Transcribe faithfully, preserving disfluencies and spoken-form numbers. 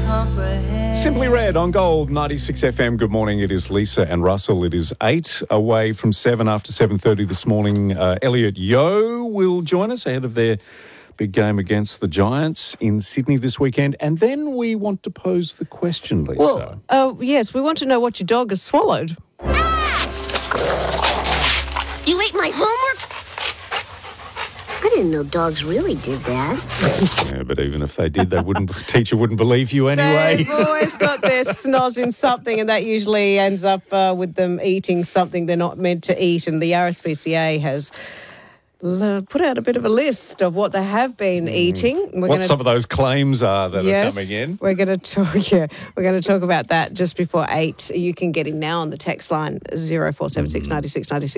comprehend. Simply Red on Gold ninety-six F M. Good morning. It is Lisa and Russell. It is eight away from seven after seven thirty this morning. Uh, Elliot Yeo will join us ahead of their big game against the Giants in Sydney this weekend. And then we want to pose the question, Lisa. Well, uh, yes, we want to know what your dog has swallowed. You ate my homework? I didn't know dogs really did that. Yeah, but even if they did, they wouldn't. Teacher wouldn't believe you anyway. They've always got their snoz in something, and that usually ends up uh, with them eating something they're not meant to eat. And the R S P C A has l- put out a bit of a list of what they have been eating. We're what gonna, some of those claims are that yes, are coming in. We're going to talk. Yeah, we're going to talk about that just before eight. You can get in now on the text line zero four seven six ninety six ninety six.